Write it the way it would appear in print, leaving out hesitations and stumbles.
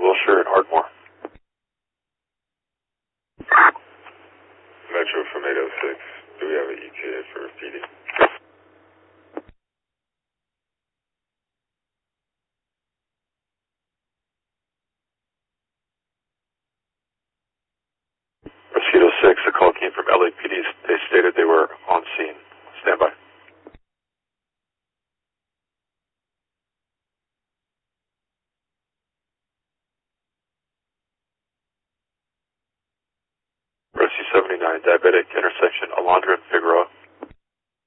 Wilshire and Ardmore. Metro from 806. Do we have an ETA for PD? Mosquito 6, a call came from LAPD. They stated they were on scene. Stand by. Rescue 79, diabetic intersection, Alondra and Figueroa.